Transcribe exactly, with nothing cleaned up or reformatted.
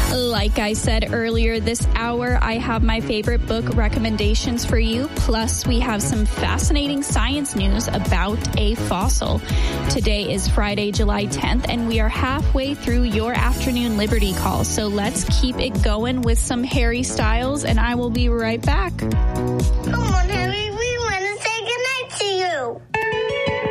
Like I said earlier this hour, I have my favorite book recommendations for you. Plus, we have some fascinating science news about a fossil. Today is Friday, July tenth, and we are halfway through your afternoon Liberty Call. So let's keep it going with some Harry Styles, and I will be right back. Come on, Harry.